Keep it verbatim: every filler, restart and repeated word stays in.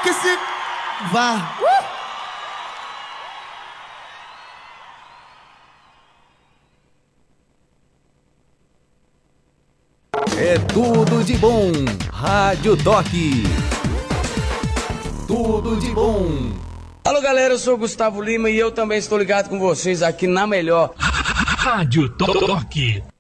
que esse... Vá. Uh! É tudo de bom. Rádio Toque. Tudo de bom. Alô galera, eu sou o Gustavo Lima e eu também estou ligado com vocês aqui na melhor Rádio Toque.